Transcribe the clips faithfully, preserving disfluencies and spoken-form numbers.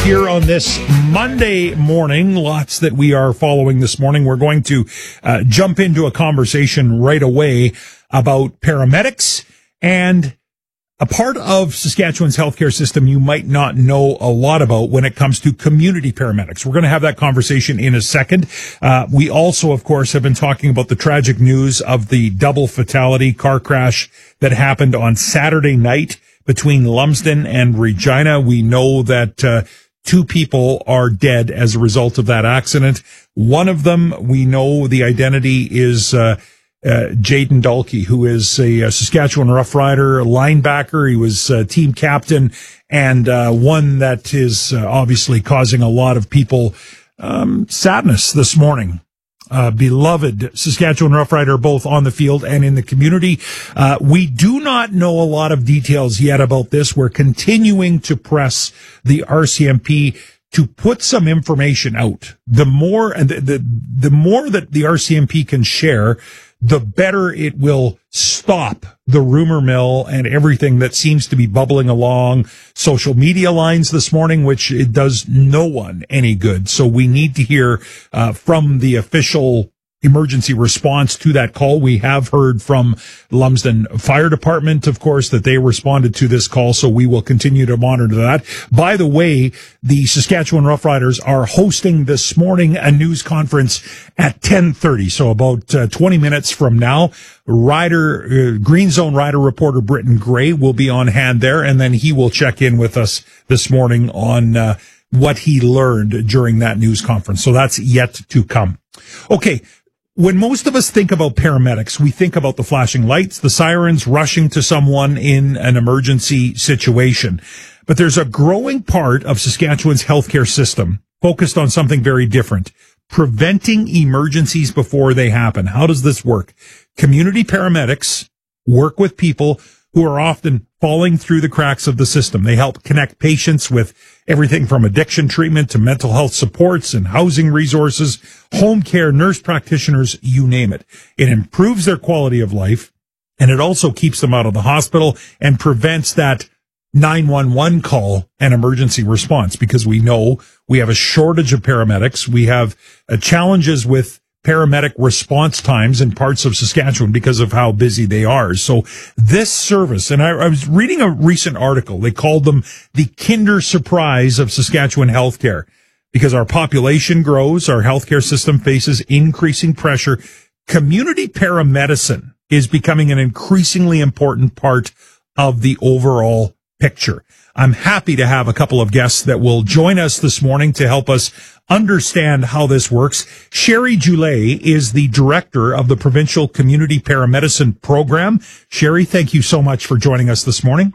here on this Monday morning. Lots that we are following this morning. We're going to uh, jump into a conversation right away about paramedics and a part of Saskatchewan's healthcare system you might not know a lot about when it comes to community paramedics. We're going to have that conversation in a second. Uh, we also, of course, have been talking about the tragic news of the double fatality car crash that happened on Saturday night between Lumsden and Regina. We know that uh, two people are dead as a result of that accident. One of them, we know the identity is uh Uh, Jaden Dalkey, who is a, a Saskatchewan Rough Rider linebacker. He was uh, team captain, and uh, one that is uh, obviously causing a lot of people um, sadness this morning. Uh, beloved Saskatchewan Rough Rider, both on the field and in the community. Uh, we do not know a lot of details yet about this. We're continuing to press the R C M P to put some information out. The more, and the, the, the more that the R C M P can share, the better it will stop the rumor mill and everything that seems to be bubbling along social media lines this morning, which it does no one any good. So we need to hear uh, from the official emergency response to that call. We have heard from Lumsden Fire Department, of course, that they responded to this call, so we will continue to monitor that. By the way, the Saskatchewan Rough Riders are hosting this morning a news conference at ten thirty, so about uh, twenty minutes from now. Rider, uh, Green Zone Rider reporter Britton Gray will be on hand there, and then he will check in with us this morning on uh, what he learned during that news conference. So that's yet to come. Okay. When most of us think about paramedics, we think about the flashing lights, the sirens, rushing to someone in an emergency situation. But there's a growing part of Saskatchewan's healthcare system focused on something very different, preventing emergencies before they happen. How does this work? Community paramedics work with people who are often falling through the cracks of the system. They help connect patients with everything from addiction treatment to mental health supports and housing resources, home care, nurse practitioners, you name it. It improves their quality of life, and it also keeps them out of the hospital and prevents that nine one one call and emergency response, because we know we have a shortage of paramedics. We have uh, challenges with paramedic response times in parts of Saskatchewan because of how busy they are. So this service, and I, I was reading a recent article, they called them the Kinder Surprise of Saskatchewan healthcare, because our population grows, our healthcare system faces increasing pressure. Community paramedicine is becoming an increasingly important part of the overall picture. I'm happy to have a couple of guests that will join us this morning to help us understand how this works. Sherry Goulet is the director of the Provincial Community Paramedicine Program. Sherry, thank you so much for joining us this morning.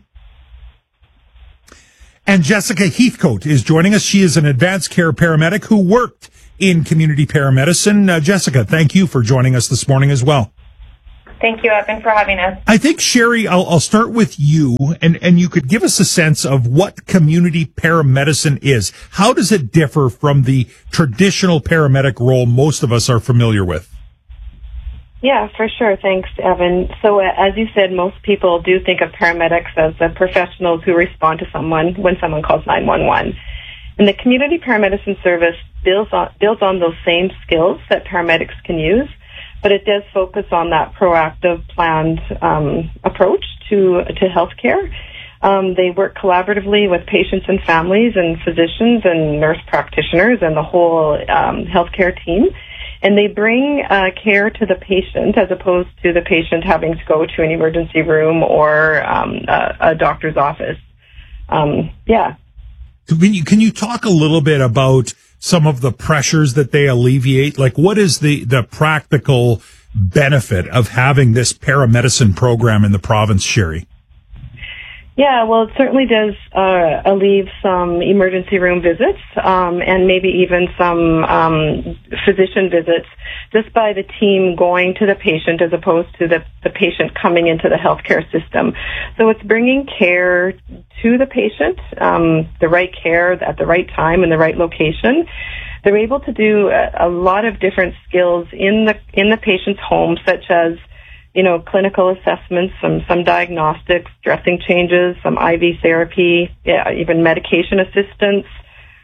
And Jessica Heathcote is joining us. She is an advanced care paramedic who worked in community paramedicine. Uh, Jessica, thank you for joining us this morning as well. Thank you, Evan, for having us. I think, Sherry, I'll, I'll start with you, and, and you could give us a sense of what community paramedicine is. How does it differ from the traditional paramedic role most of us are familiar with? Yeah, for sure. Thanks, Evan. So uh, as you said, most people do think of paramedics as the professionals who respond to someone when someone calls nine one one. And the community paramedicine service builds on, builds on those same skills that paramedics can use, but it does focus on that proactive, planned um, approach to to healthcare. Um, they work collaboratively with patients and families and physicians and nurse practitioners and the whole um, healthcare team. And they bring uh, care to the patient as opposed to the patient having to go to an emergency room or um, a, a doctor's office. Um, yeah. Can you, can you talk a little bit about some of the pressures that they alleviate? Like, what is the, the practical benefit of having this paramedicine program in the province, Sherry? Yeah, well, it certainly does uh, alleviate some emergency room visits um, and maybe even some um, physician visits just by the team going to the patient as opposed to the, the patient coming into the healthcare system. So it's bringing care to the patient, um, the right care at the right time in the right location. They're able to do a, a lot of different skills in the in the patient's home, such as you know, clinical assessments, some, some diagnostics, dressing changes, some I V therapy, yeah, even medication assistance,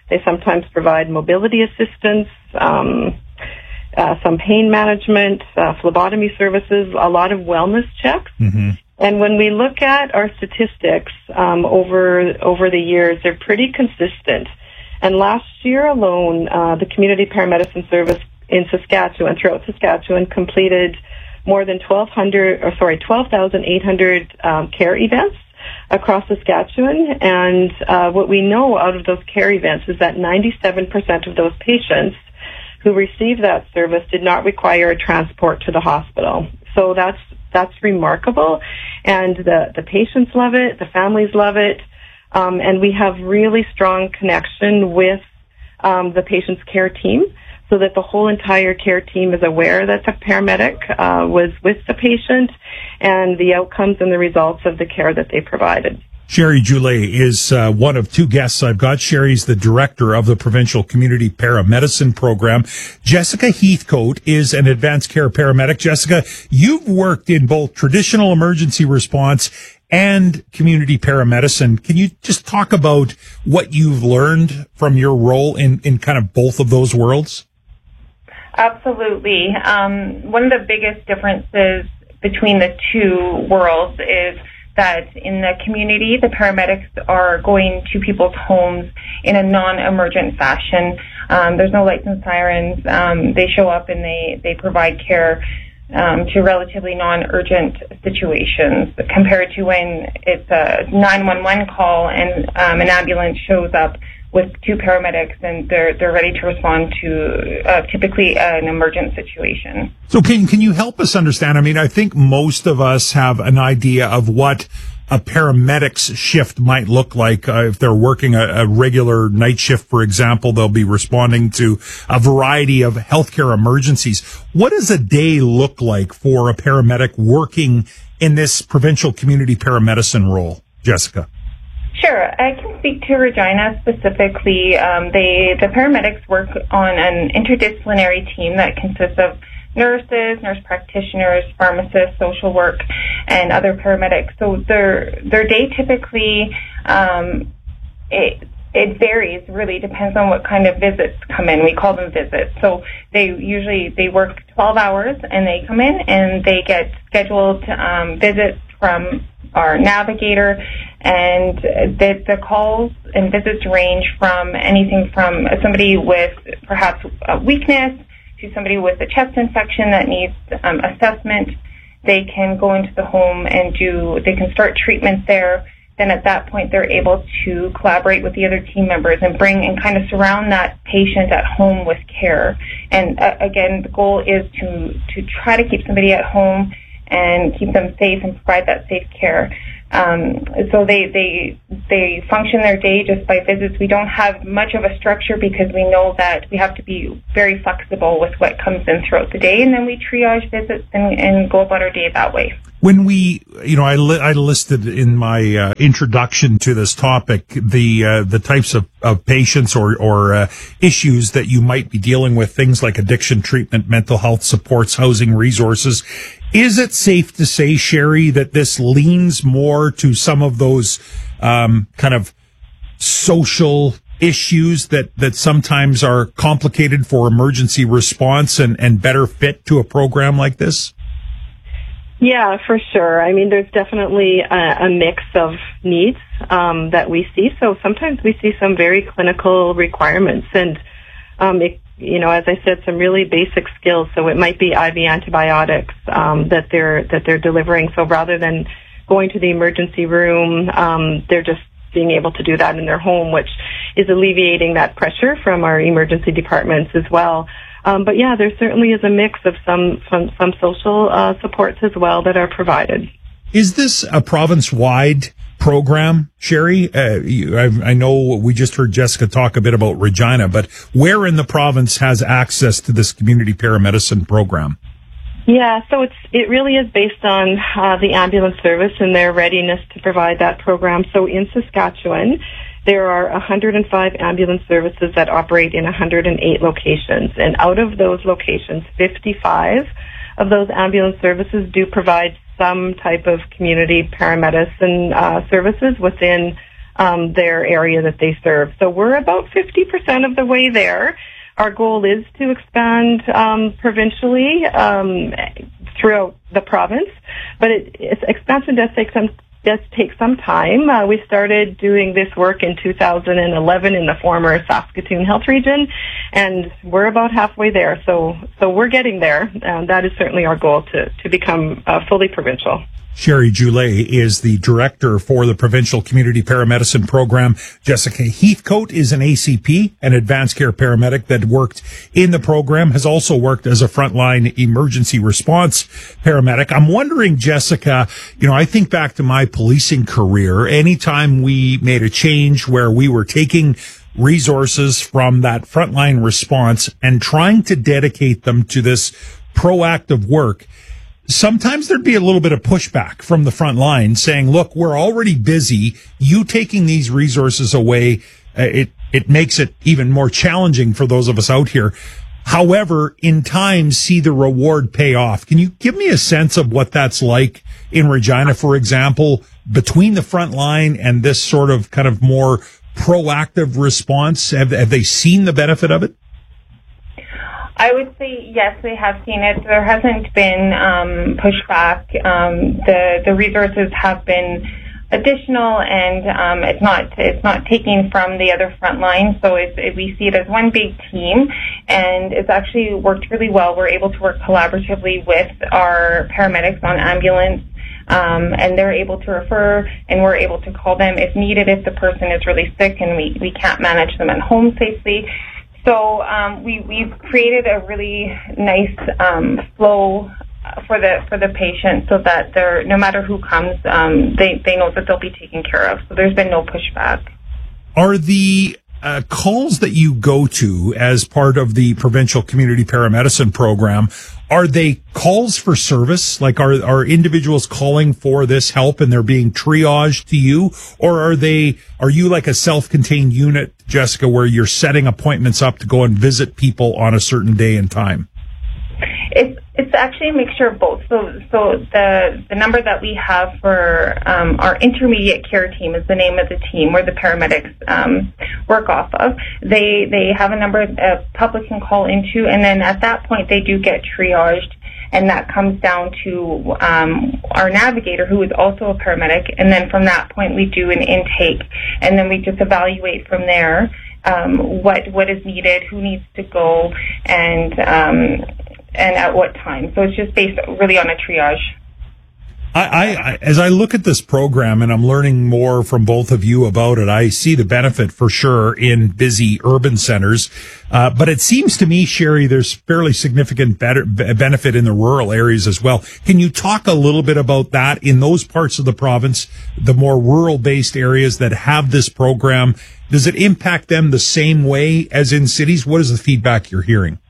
They sometimes provide mobility assistance, um, uh, some pain management, uh, phlebotomy services, a lot of wellness checks. Mm-hmm. And when we look at our statistics um, over over the years, they're pretty consistent. And last year alone, uh, the Community Paramedicine Service in Saskatchewan, throughout Saskatchewan, completed more than twelve hundred, or sorry, twelve thousand eight hundred um, care events across Saskatchewan. And uh, what we know out of those care events is that ninety-seven percent of those patients who received that service did not require a transport to the hospital. So that's that's remarkable, and the the patients love it, the families love it, um, and we have really strong connection with um, the patient's care team, so that the whole entire care team is aware that the paramedic uh, was with the patient and the outcomes and the results of the care that they provided. Sherry Goulet is uh, one of two guests I've got. Sherry's the director of the Provincial Community Paramedicine Program. Jessica Heathcote is an advanced care paramedic. Jessica, you've worked in both traditional emergency response and community paramedicine. Can you just talk about what you've learned from your role in, in kind of both of those worlds? Absolutely. Um, one of the biggest differences between the two worlds is that in the community, the paramedics are going to people's homes in a non-emergent fashion. Um, there's no lights and sirens. Um, they show up and they, they provide care um, to relatively non-urgent situations compared to when it's a nine one one call and um, an ambulance shows up with two paramedics, and they're they're ready to respond to uh, typically an emergent situation. So can can you help us understand? I mean, I think most of us have an idea of what a paramedic's shift might look like. Uh, if they're working a, a regular night shift, for example, they'll be responding to a variety of healthcare emergencies. What does a day look like for a paramedic working in this provincial community paramedicine role, Jessica? Sure, I can speak to Regina specifically. Um, they, the paramedics work on an interdisciplinary team that consists of nurses, nurse practitioners, pharmacists, social work, and other paramedics. So their their day typically um, it it varies. Really depends on what kind of visits come in. We call them visits. So they usually they work twelve hours and they come in and they get scheduled um, visits from our navigator, and the, the calls and visits range from anything from somebody with perhaps a weakness to somebody with a chest infection that needs um, assessment. They can go into the home and do, they can start treatment there. Then at that point, they're able to collaborate with the other team members and bring and kind of surround that patient at home with care. And uh, again, the goal is to, to try to keep somebody at home and keep them safe and provide that safe care. Um, so they, they, they function their day just by visits. We don't have much of a structure because we know that we have to be very flexible with what comes in throughout the day, and then we triage visits and, and go about our day that way. When we, you know, I, li- I listed in my uh, introduction to this topic the uh, the types of, of patients or or uh, issues that you might be dealing with, things like addiction treatment, mental health supports, housing resources. Is it safe to say, Sherry, that this leans more to some of those um, kind of social issues that, that sometimes are complicated for emergency response and, and better fit to a program like this? Yeah, for sure. I mean, there's definitely a, a mix of needs um, that we see. So sometimes we see some very clinical requirements, and um, it, you know, as I said, some really basic skills. So it might be I V antibiotics um, that they're that they're delivering. So rather than going to the emergency room, um, they're just being able to do that in their home, which is alleviating that pressure from our emergency departments as well. Um, but yeah, there certainly is a mix of some some, some social uh, supports as well that are provided. Is this a province-wide program, Sherry? Uh, you, I, I know we just heard Jessica talk a bit about Regina, but where in the province has access to this community paramedicine program? Yeah, so it's it really is based on uh, the ambulance service and their readiness to provide that program. So in Saskatchewan, there are one hundred five ambulance services that operate in one hundred eight locations. And out of those locations, fifty-five of those ambulance services do provide some type of community paramedicine uh, services within um, their area that they serve. So we're about fifty percent of the way there. Our goal is to expand um, provincially um, throughout the province, but it, it's, expansion does take some does take some time. Uh, we started doing this work in two thousand eleven in the former Saskatoon Health Region, and we're about halfway there. So, so we're getting there, and that is certainly our goal to to become uh, fully provincial. Sherry Goulet is the director for the Provincial Community Paramedicine Program. Jessica Heathcote is an A C P, an advanced care paramedic that worked in the program, has also worked as a frontline emergency response paramedic. I'm wondering, Jessica, you know, I think back to my policing career. Anytime we made a change where we were taking resources from that frontline response and trying to dedicate them to this proactive work, sometimes there'd be a little bit of pushback from the front line saying, look, we're already busy. You taking these resources away, uh, it, it makes it even more challenging for those of us out here. However, in time, see the reward pay off. Can you give me a sense of what that's like in Regina, for example, between the front line and this sort of kind of more proactive response? Have, have they seen the benefit of it? I would say yes, they have seen it. There hasn't been um, pushback. Um, the the resources have been additional, and um, it's not it's not taking from the other front line. So it's, it, we see it as one big team, and it's actually worked really well. We're able to work collaboratively with our paramedics on ambulance. Um, and they're able to refer, and we're able to call them if needed if the person is really sick and we, we can't manage them at home safely. So um, we, we've created a really nice um, flow for the for the patient, so that they're, no matter who comes, um, they, they know that they'll be taken care of. So there's been no pushback. Are the uh, calls that you go to as part of the Provincial Community Paramedicine Program, are they calls for service? Like, are are individuals calling for this help and they're being triaged to you? Or are they, are you like a self-contained unit, Jessica, where you're setting appointments up to go and visit people on a certain day and time? It's it's actually a mixture of both. So so the the number that we have for um, our intermediate care team is the name of the team where the paramedics um, work off of. They they have a number that public can call into, and then at that point they do get triaged, and that comes down to um, our navigator, who is also a paramedic, and then from that point we do an intake, and then we just evaluate from there um, what what is needed, who needs to go, and um, and at what time. So it's just based really on a triage. I, I, as I look at this program and I'm learning more from both of you about it, I see the benefit for sure in busy urban centers. Uh, but it seems to me, Sherry, there's fairly significant better, benefit in the rural areas as well. Can you talk a little bit about that in those parts of the province, the more rural based areas that have this program? Does it impact them the same way as in cities? What is the feedback you're hearing?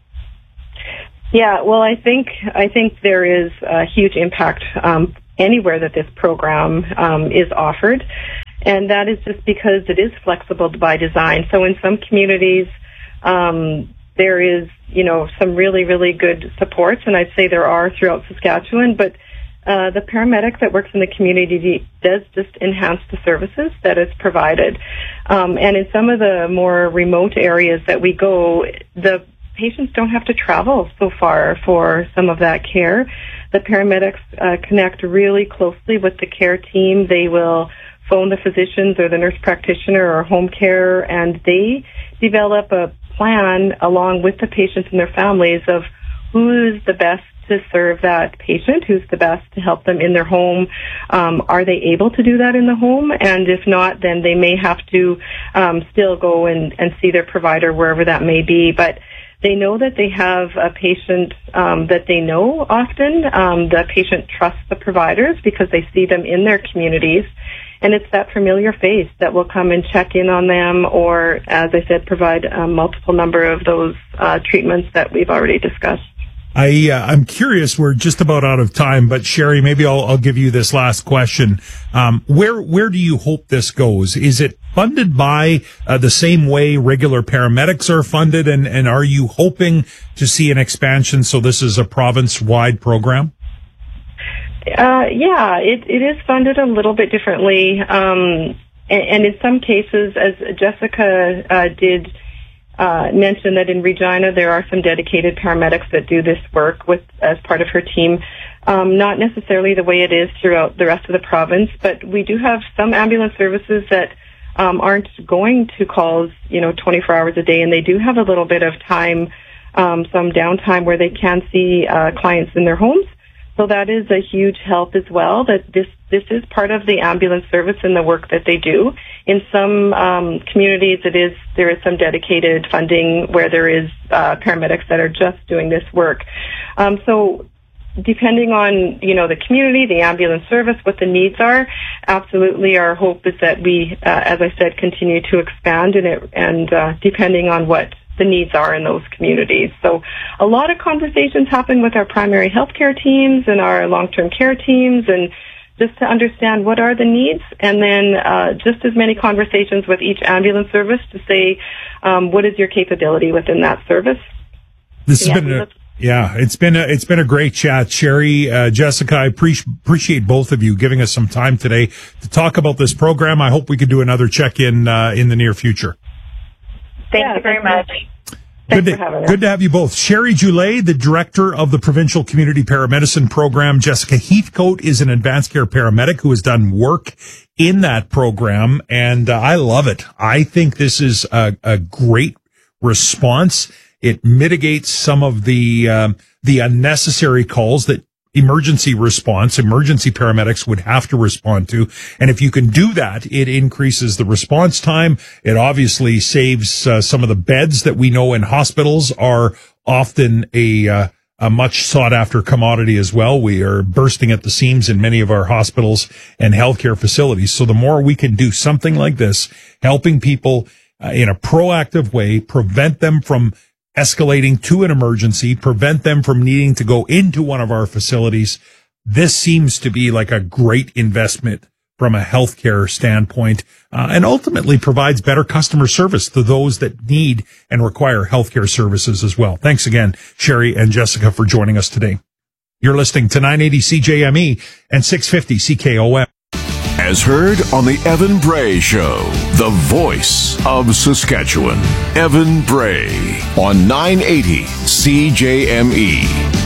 Yeah, well, I think I think there is a huge impact um, anywhere that this program um, is offered, and that is just because it is flexible by design. So in some communities, um, there is, you know, some really, really good supports, and I'd say there are throughout Saskatchewan, but uh, the paramedic that works in the community does just enhance the services that is provided. Um, and in some of the more remote areas that we go, the patients don't have to travel so far for some of that care. The paramedics uh, connect really closely with the care team. They will phone the physicians or the nurse practitioner or home care, and they develop a plan along with the patients and their families of who's the best to serve that patient, who's the best to help them in their home. Um, are they able to do that in the home? And if not, then they may have to um, still go and, and see their provider wherever that may be. But they know that they have a patient um, that they know often. Um, the patient trusts the providers because they see them in their communities. And it's that familiar face that will come and check in on them or, as I said, provide a multiple number of those uh, treatments that we've already discussed. I, uh, I'm curious, we're just about out of time, but Sherry, maybe I'll, I'll give you this last question. Um, where, where do you hope this goes? Is it funded by uh, the same way regular paramedics are funded? And, and are you hoping to see an expansion so this is a province-wide program? Uh, yeah, it, it is funded a little bit differently. Um, and, and in some cases, as Jessica uh, did uh, mention, that in Regina there are some dedicated paramedics that do this work with as part of her team. Um, not necessarily the way it is throughout the rest of the province, but we do have some ambulance services that um, aren't going to calls, you know, twenty-four hours a day, and they do have a little bit of time, um, some downtime where they can see uh, clients in their homes. So that is a huge help as well, that this, this is part of the ambulance service and the work that they do. In some um, communities, it is there is some dedicated funding where there is uh, paramedics that are just doing this work. Um, so depending on, you know, the community, the ambulance service, what the needs are, absolutely our hope is that we, uh, as I said, continue to expand in it, and uh, depending on what the needs are in those communities. So a lot of conversations happen with our primary healthcare teams and our long-term care teams, and just to understand what are the needs, and then uh, just as many conversations with each ambulance service to say, um, what is your capability within that service? This has been a Yeah, it's been a, it's been a great chat, Sherry, uh, Jessica. I pre- appreciate both of you giving us some time today to talk about this program. I hope we could do another check-in uh, in the near future. Thank yeah, you very much. Good Thanks to, for having us. good to have you both. Sherry Goulet, the director of the Provincial Community Paramedicine Program. Jessica Heathcote is an advanced care paramedic who has done work in that program, and uh, I love it. I think this is a, a great response. It mitigates some of the um, the unnecessary calls that emergency response, emergency paramedics would have to respond to. And if you can do that, it increases the response time. It obviously saves uh, some of the beds that we know in hospitals are often a uh, a much sought after commodity as well. We are bursting at the seams in many of our hospitals and healthcare facilities. So the more we can do something like this, helping people uh, in a proactive way, prevent them from escalating to an emergency, prevent them from needing to go into one of our facilities. This seems to be like a great investment from a healthcare standpoint, uh, and ultimately provides better customer service to those that need and require healthcare services as well. Thanks again, Sherry and Jessica, for joining us today. You're listening to nine eighty C J M E and six fifty C K O M. As heard on the Evan Bray Show, the voice of Saskatchewan. Evan Bray on nine eighty C J M E.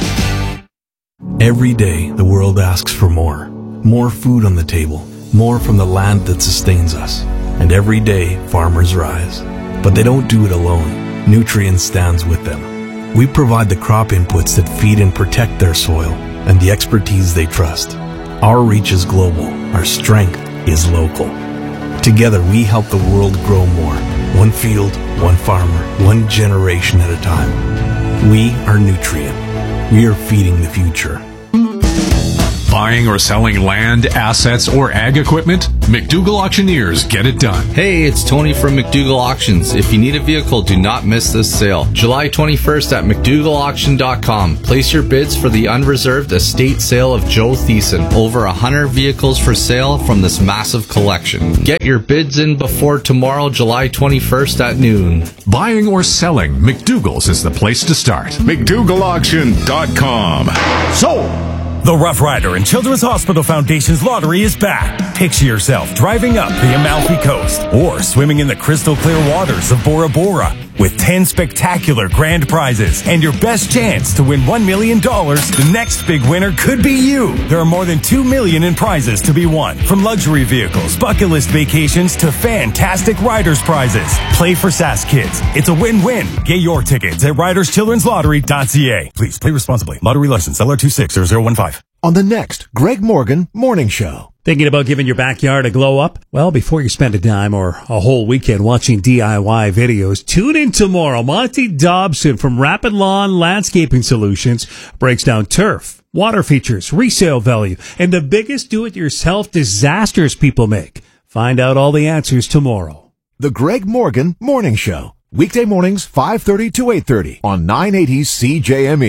Every day, the world asks for more. More food on the table. More from the land that sustains us. And every day, farmers rise. But they don't do it alone. Nutrien stands with them. We provide the crop inputs that feed and protect their soil and the expertise they trust. Our reach is global. Our strength is local. Together, we help the world grow more. One field, one farmer, one generation at a time. We are Nutrien. We are feeding the future. Buying or selling land, assets, or ag equipment? McDougall Auctioneers get it done. Hey, it's Tony from McDougall Auctions. If you need a vehicle, do not miss this sale. July twenty-first at McDougall Auction dot com. Place your bids for the unreserved estate sale of Joe Thiessen. Over one hundred vehicles for sale from this massive collection. Get your bids in before tomorrow, July twenty-first at noon. Buying or selling, McDougall's is the place to start. McDougall Auction dot com. Sold! The Rough Rider and Children's Hospital Foundation's lottery is back. Picture yourself driving up the Amalfi Coast or swimming in the crystal clear waters of Bora Bora with ten spectacular grand prizes and your best chance to win one million dollars. The next big winner could be you. There are more than two million dollars in prizes to be won, from luxury vehicles, bucket list vacations, to fantastic riders prizes. Play for Sask Kids. It's a win-win. Get your tickets at riders children's lottery dot c a. Please play responsibly. Lottery license L R two six zero zero one five. On the next Greg Morgan Morning Show. Thinking about giving your backyard a glow up? Well, before you spend a dime or a whole weekend watching D I Y videos, tune in tomorrow. Monty Dobson from Rapid Lawn Landscaping Solutions breaks down turf, water features, resale value, and the biggest do-it-yourself disasters people make. Find out all the answers tomorrow. The Greg Morgan Morning Show. Weekday mornings five thirty to eight thirty on nine eighty C J M E.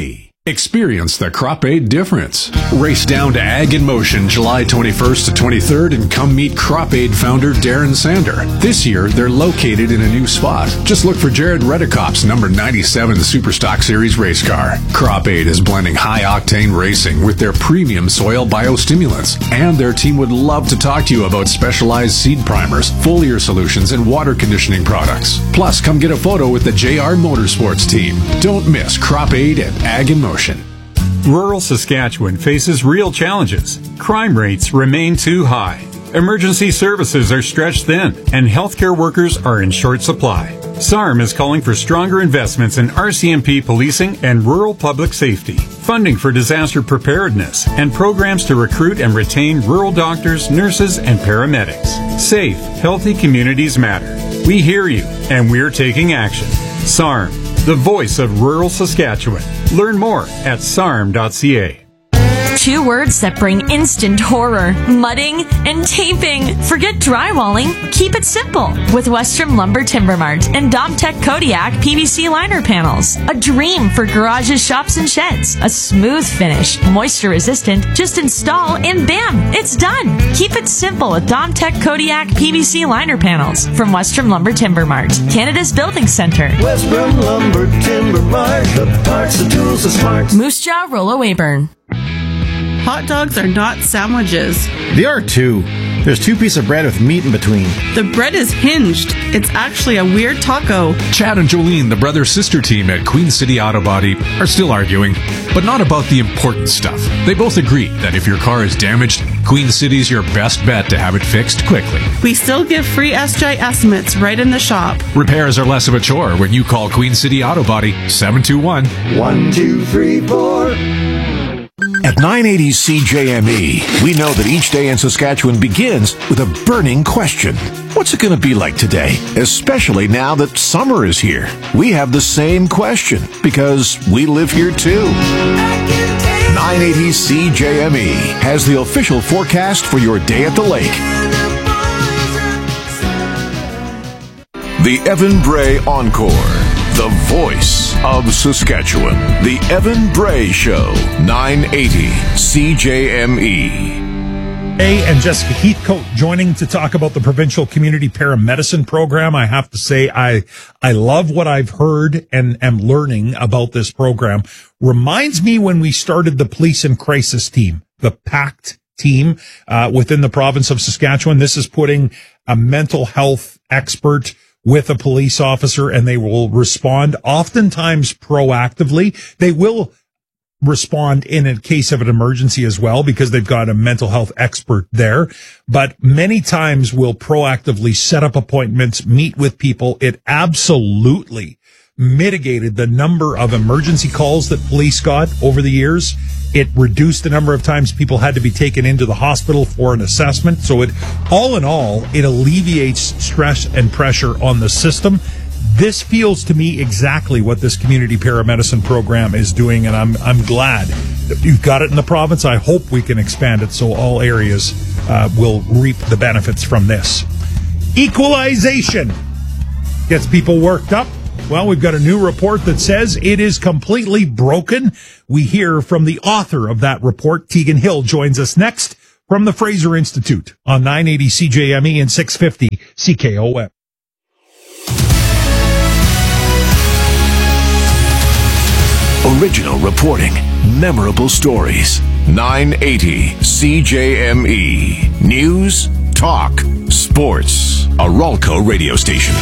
Experience the Crop Aid difference. Race down to Ag in Motion July twenty-first to twenty-third and come meet Crop Aid founder Darren Sander. This year, they're located in a new spot. Just look for Jared Redekop's number ninety-seven Superstock Series race car. Crop Aid is blending high-octane racing with their premium soil biostimulants. And their team would love to talk to you about specialized seed primers, foliar solutions, and water conditioning products. Plus, come get a photo with the J R Motorsports team. Don't miss Crop Aid at Ag in Motion. Rural Saskatchewan faces real challenges. Crime rates remain too high. Emergency services are stretched thin, and healthcare workers are in short supply. S A R M is calling for stronger investments in R C M P policing and rural public safety, funding for disaster preparedness, and programs to recruit and retain rural doctors, nurses, and paramedics. Safe, healthy communities matter. We hear you, and we're taking action. S A R M, the voice of rural Saskatchewan. Learn more at S A R M dot C A. Two words that bring instant horror: mudding and taping. Forget drywalling. Keep it simple with Western Lumber Timber Mart and Domtech Kodiak P V C liner panels. A dream for garages, shops, and sheds. A smooth finish, moisture resistant. Just install and bam, it's done. Keep it simple with Domtech Kodiak P V C liner panels from Western Lumber Timber Mart, Canada's building center. Western Lumber Timber Mart, the parts, the tools, the smarts. Moose Jaw, Rollo Weyburn. Hot dogs are not sandwiches. They are too. There's two pieces of bread with meat in between. The bread is hinged. It's actually a weird taco. Chad and Jolene, the brother-sister team at Queen City Auto Body, are still arguing, but not about the important stuff. They both agree that if your car is damaged, Queen City's your best bet to have it fixed quickly. We still give free S J estimates right in the shop. Repairs are less of a chore when you call Queen City Auto Body seven two one, one two three four. At nine eighty C J M E, we know that each day in Saskatchewan begins with a burning question. What's it going to be like today? Especially now that summer is here. We have the same question because we live here too. nine eighty C J M E has the official forecast for your day at the lake. The Evan Bray Encore. The voice of Saskatchewan. The Evan Bray Show. nine eighty C J M E. Hey, and Jessica Heathcote joining to talk about the Provincial Community Paramedicine Program. I have to say, I I love what I've heard and am learning about this program. Reminds me when we started the Police and Crisis Team, the PACT team uh, within the province of Saskatchewan. This is putting a mental health expert with a police officer, and they will respond oftentimes proactively. They will respond in a case of an emergency as well because they've got a mental health expert there. But many times will proactively set up appointments, meet with people. It absolutely mitigated the number of emergency calls that police got over the years. It reduced the number of times people had to be taken into the hospital for an assessment. So it, all in all, it alleviates stress and pressure on the system. This feels to me exactly what this community paramedicine program is doing, and I'm I'm glad that you've got it in the province. I hope we can expand it so all areas uh, will reap the benefits from this. Equalization gets people worked up. Well, we've got a new report that says it is completely broken. We hear from the author of that report. Tegan Hill joins us next from the Fraser Institute on nine eighty C J M E and six fifty C K O M. Original reporting, memorable stories. nine eighty C J M E. News, talk, sports. A Ralco radio station.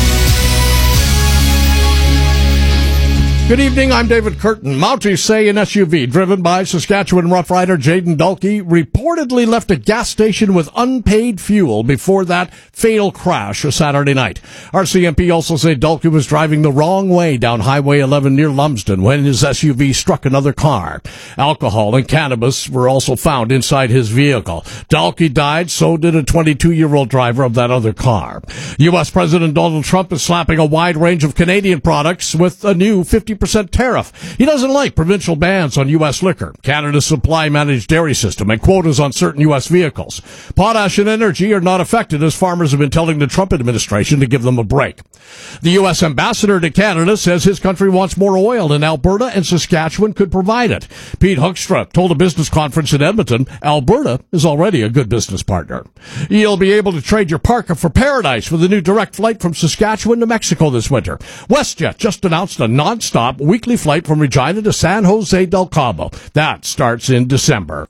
Good evening, I'm David Curtin. Mounties say an S U V driven by Saskatchewan Rough Rider Jaden Dalkey reportedly left a gas station with unpaid fuel before that fatal crash a Saturday night. R C M P also say Dalkey was driving the wrong way down Highway eleven near Lumsden when his S U V struck another car. Alcohol and cannabis were also found inside his vehicle. Dalkey died, so did a twenty-two-year-old driver of that other car. U S President Donald Trump is slapping a wide range of Canadian products with a new fifty percent tariff. He doesn't like provincial bans on U S liquor, Canada's supply managed dairy system, and quotas on certain U S vehicles. Potash and energy are not affected, as farmers have been telling the Trump administration to give them a break. The U S ambassador to Canada says his country wants more oil, and Alberta and Saskatchewan could provide it. Pete Hoekstra told a business conference in Edmonton, Alberta is already a good business partner. You'll be able to trade your parka for paradise with a new direct flight from Saskatchewan to Mexico this winter. WestJet just announced a non-stop weekly flight from Regina to San Jose del Cabo. That starts in December.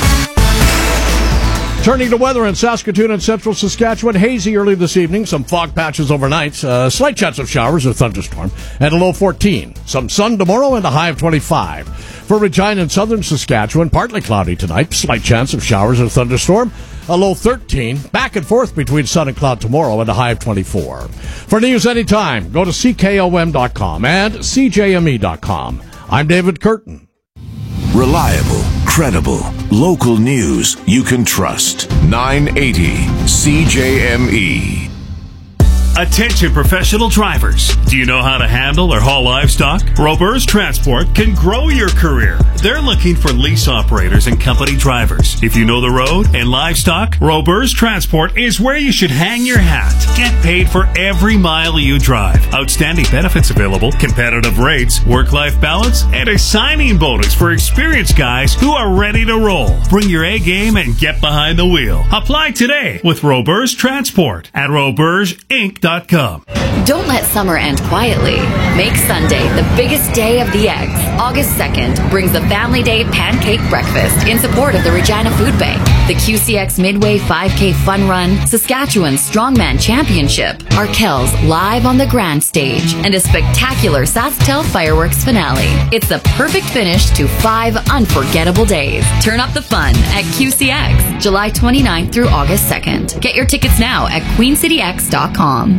Turning to weather in Saskatoon and central Saskatchewan, hazy early this evening, some fog patches overnight, uh, slight chance of showers or thunderstorm, and a low fourteen. Some sun tomorrow and a high of twenty-five. For Regina and southern Saskatchewan, partly cloudy tonight, slight chance of showers or thunderstorm, a low thirteen. Back and forth between sun and cloud tomorrow and a high of twenty-four. For news anytime, go to C K O M dot com and C J M E dot com. I'm David Curtin. Reliable, credible, local news you can trust. nine eighty C J M E. Attention professional drivers. Do you know how to handle or haul livestock? Roberts Transport can grow your career. They're looking for lease operators and company drivers. If you know the road and livestock, Roberts Transport is where you should hang your hat. Get paid for every mile you drive. Outstanding benefits available, competitive rates, work-life balance, and a signing bonus for experienced guys who are ready to roll. Bring your A game and get behind the wheel. Apply today with Roberts Transport at roberts inc dot com. Don't let summer end quietly. Make Sunday the biggest day of the eggs. August second brings the Family Day Pancake Breakfast in support of the Regina Food Bank, the Q C X Midway five K Fun Run, Saskatchewan Strongman Championship, Arkells live on the Grand Stage, and a spectacular SaskTel fireworks finale. It's the perfect finish to five unforgettable days. Turn up the fun at Q C X, July twenty-ninth through August second. Get your tickets now at queen city x dot com.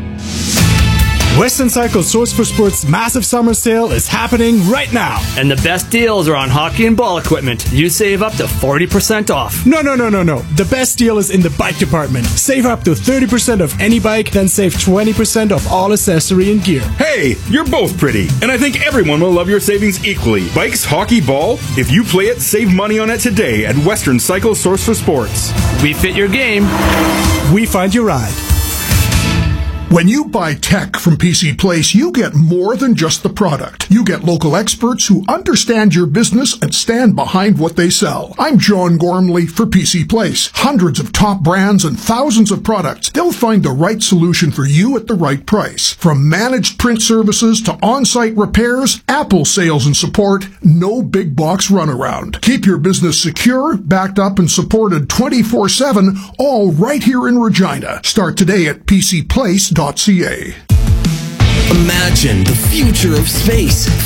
Western Cycle Source for Sports' massive summer sale is happening right now. And the best deals are on hockey and ball equipment. You save up to forty percent off. No, no, no, no, no. The best deal is in the bike department. Save up to thirty percent of any bike, then save twenty percent of all accessory and gear. Hey, you're both pretty, and I think everyone will love your savings equally. Bikes, hockey, ball, if you play it, save money on it today at Western Cycle Source for Sports. We fit your game. We find your ride. When you buy tech from P C Place, you get more than just the product. You get local experts who understand your business and stand behind what they sell. I'm John Gormley for P C Place. Hundreds of top brands and thousands of products. They'll find the right solution for you at the right price. From managed print services to on-site repairs, Apple sales and support, no big box runaround. Keep your business secure, backed up, and supported twenty-four seven, all right here in Regina. Start today at p c place dot c a. Imagine the future of space